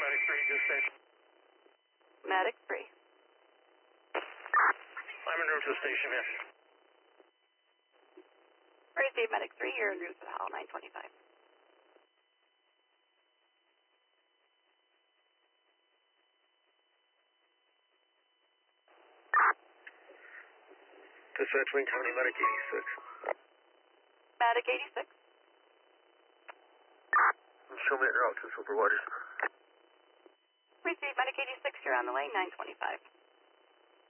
Medic 3, dispatch. Medic 3. I'm en route to the station, yes. Receive Medic 3, you're en route to the Hall 925. Dispatch, Wayne County, Medic 86. Medic 86. Show me en route to Silver Waters. Receive Medic 86, you're on the lane 925.